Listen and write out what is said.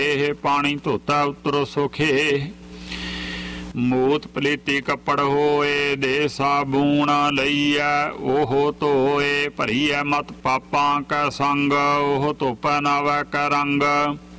ਇਹ ਪਾਣੀ ਧੋਤਾ ਉਤਰੋ ਸੁਖੇ। ਮੂਤ ਪਲੀਤੀ ਕੱਪੜ ਹੋਏ ਦੇ ਸਾਬੂਣ ਲਈਐ ਉਹ ਧੋਏ। ਭਰੀਐ ਮਤ ਪਾਪਾਂ ਕੈ ਸੰਗ ਉਹ ਧੋਪੈ ਨਾਵੈ ਕੈ ਰੰਗ।